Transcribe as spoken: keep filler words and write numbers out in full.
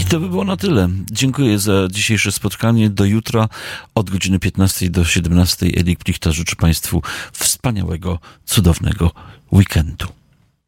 to by było na tyle. Dziękuję za dzisiejsze spotkanie. Do jutra od godziny piętnastej do siedemnastej. Erik Plichta życzy Państwu wspaniałego, cudownego weekendu.